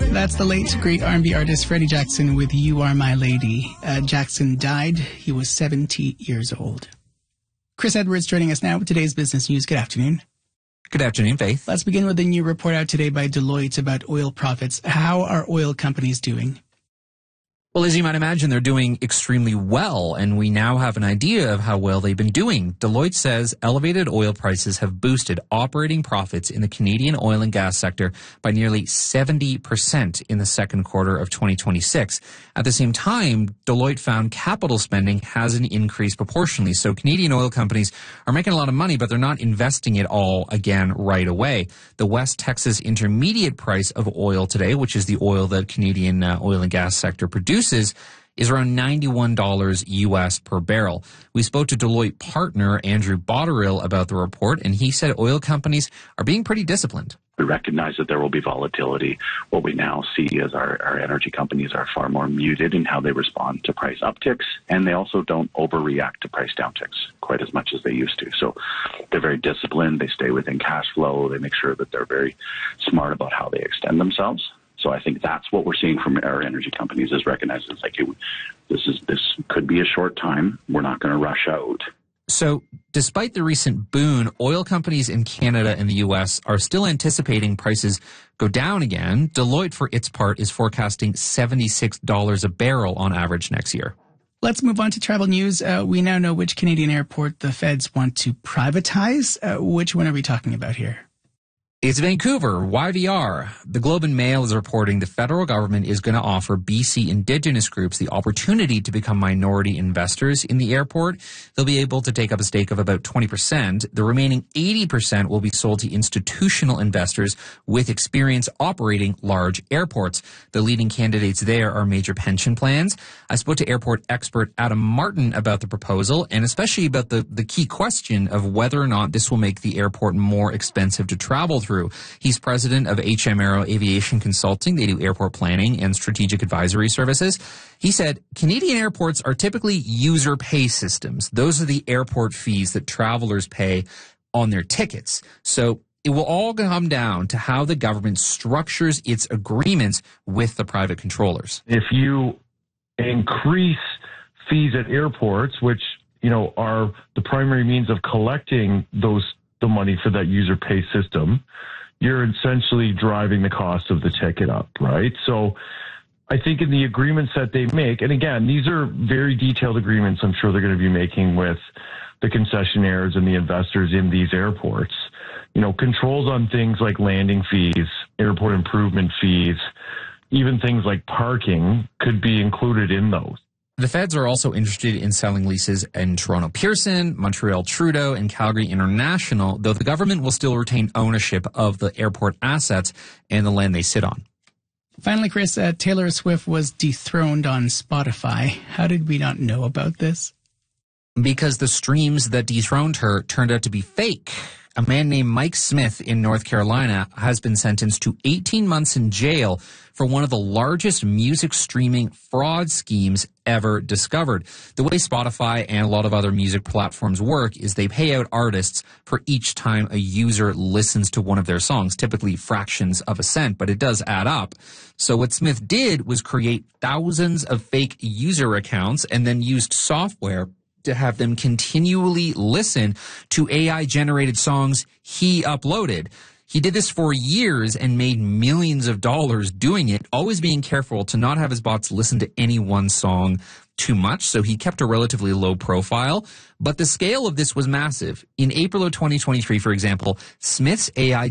That's the late, great R&B artist Freddie Jackson with You Are My Lady. Jackson died. He was 70 years old. Chris Edwards joining us now with today's business news. Good afternoon. Good afternoon, Faith. Let's begin with a new report out today by Deloitte about oil profits. How are oil companies doing? Well, as you might imagine, they're doing extremely well, and we now have an idea of how well they've been doing. Deloitte says elevated oil prices have boosted operating profits in the Canadian oil and gas sector by nearly 70% in the second quarter of 2026. At the same time, Deloitte found capital spending hasn't increased proportionally. So Canadian oil companies are making a lot of money, but they're not investing it all again right away. The West Texas Intermediate price of oil today, which is the oil that Canadian oil and gas sector produces, is around $91 US per barrel. We spoke to Deloitte partner Andrew Botterill about the report, and he said oil companies are being pretty disciplined. We recognize that there will be volatility. What we now see is our energy companies are far more muted in how they respond to price upticks, and they also don't overreact to price downticks quite as much as they used to. So they're very disciplined. They stay within cash flow. They make sure that they're very smart about how they extend themselves. So I think that's what we're seeing from our energy companies, is recognizing it's like, hey, this could be a short time. We're not going to rush out. So despite the recent boon, oil companies in Canada and the U.S. are still anticipating prices go down again. Deloitte, for its part, is forecasting $76 a barrel on average next year. Let's move on to travel news. We now know which Canadian airport the feds want to privatize. Which one are we talking about here? It's Vancouver, YVR. The Globe and Mail is reporting the federal government is going to offer BC Indigenous groups the opportunity to become minority investors in the airport. They'll be able to take up a stake of about 20%. The remaining 80% will be sold to institutional investors with experience operating large airports. The leading candidates there are major pension plans. I spoke to airport expert Adam Martin about the proposal, and especially about the key question of whether or not this will make the airport more expensive to travel through. He's president of HM Aero Aviation Consulting. They do airport planning and strategic advisory services. He said Canadian airports are typically user pay systems. Those are the airport fees that travelers pay on their tickets. So it will all come down to how the government structures its agreements with the private controllers. If you increase fees at airports, which, are the primary means of collecting the money for that user pay system, you're essentially driving the cost of the ticket up, right? So I think in the agreements that they make, and again, these are very detailed agreements I'm sure they're going to be making with the concessionaires and the investors in these airports, controls on things like landing fees, airport improvement fees, even things like parking could be included in those. The feds are also interested in selling leases in Toronto Pearson, Montreal Trudeau, and Calgary International, though the government will still retain ownership of the airport assets and the land they sit on. Finally, Chris, Taylor Swift was dethroned on Spotify. How did we not know about this? Because the streams that dethroned her turned out to be fake. A man named Mike Smith in North Carolina has been sentenced to 18 months in jail for one of the largest music streaming fraud schemes ever discovered. The way Spotify and a lot of other music platforms work is they pay out artists for each time a user listens to one of their songs, typically fractions of a cent, but it does add up. So what Smith did was create thousands of fake user accounts and then used software to have them continually listen to AI-generated songs he uploaded. He did this for years and made millions of dollars doing it, always being careful to not have his bots listen to any one song too much, so he kept a relatively low profile. But the scale of this was massive. In April of 2023, for example, Smith's AI